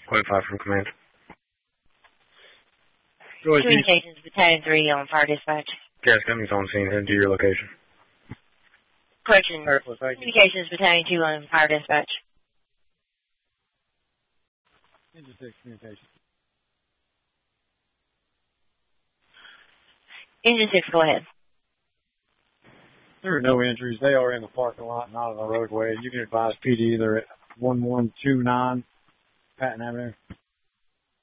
Point 5 from command. Go ahead, Communications, Battalion 3 on fire dispatch. Gas company's on scene. Head to your location. Correction. Communications, Battalion 2 on fire dispatch. Engine 6, communication. Engine 6, go ahead. There are no injuries. They are in the parking lot, not on the roadway. You can advise PD. They're at 1129 Patton Avenue.